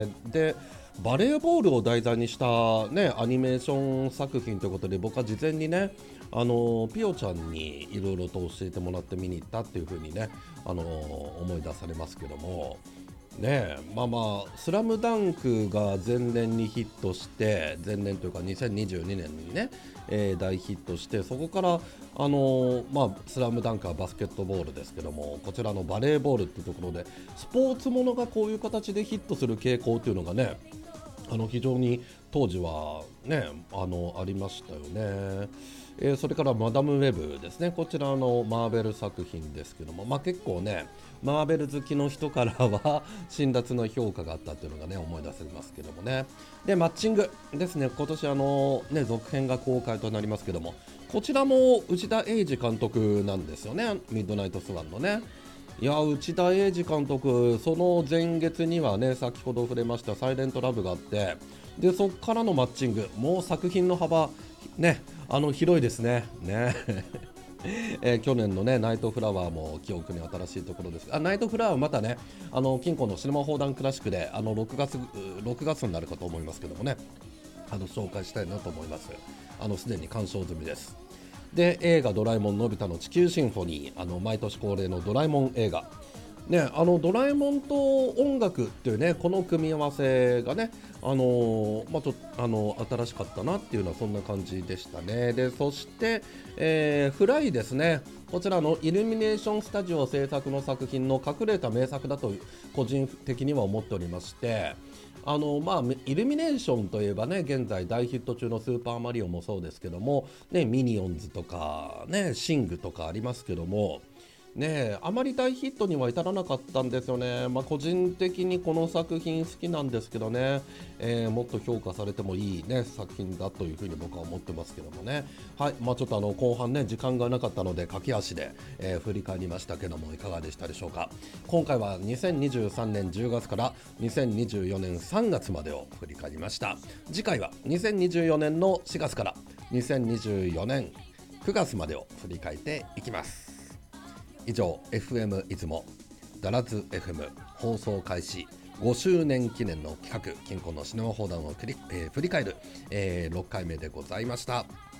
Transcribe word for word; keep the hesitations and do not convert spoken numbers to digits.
でバレーボールを題材にした、ね、アニメーション作品ということで、僕は事前にね、あのピヨちゃんにいろいろと教えてもらって見に行ったっていう風にね、あの思い出されますけどもね。えまあまあスラムダンクが前年にヒットして、前年というかにせんにじゅうにねんにね、えー大ヒットして、そこからあのーまあスラムダンクはバスケットボールですけども、こちらのバレーボールっていうところでスポーツものがこういう形でヒットする傾向っていうのがね、あの非常に当時はね、あのありましたよね。えーそれからマダムウェブですね。こちらのマーベル作品ですけども、まあ、結構ねマーベル好きの人からは辛辣な評価があったっていうのがね思い出せますけどもね。でマッチングですね。今年あのね続編が公開となりますけども、こちらも内田英二監督なんですよね。ミッドナイトスワンのね。いや内田英二監督、その前月にはね先ほど触れましたサイレントラブがあって、でそこからのマッチング、もう作品の幅ね、あの広いですね。ねえー去年のねナイトフラワーも記憶に新しいところです。あナイトフラワーはまたね、あの金庫のシネマ砲弾クラシックであのろくがつろくがつになるかと思いますけどもね、あの紹介したいなと思います。あのすでに鑑賞済みです。で映画ドラえもんのび太の地球シンフォニー、あの毎年恒例のドラえもん映画ね、あのドラえもんと音楽っていうね、この組み合わせがね、あのーまあ、ちょあの新しかったなっていうのはそんな感じでしたね。でそして、えーフライですね。こちらのイルミネーションスタジオ制作の作品の隠れた名作だと個人的には思っておりまして、あのまあイルミネーションといえばね、現在大ヒット中のスーパーマリオもそうですけども、ね、ミニオンズとかねシングとかありますけどもねえ、あまり大ヒットには至らなかったんですよね。まあ、個人的にこの作品好きなんですけどね、えーもっと評価されてもいい、ね、作品だというふうに僕は思ってますけどもね。はい、まあ、ちょっとあの後半ね時間がなかったので駆け足で、えー振り返りましたけども、いかがでしたでしょうか。今回はにせんにじゅうさんねんじゅうがつからにせんにじゅうよねんさんがつまでを振り返りました。次回はにせんにじゅうよねんのしがつからにせんにじゅうよねんくがつまでを振り返っていきます。以上 エフエム いつもダラズ エフエム 放送開始ごしゅうねん記念の企画金庫のシネマ砲弾を繰り、えー振り返る、えーろっかいめでございました。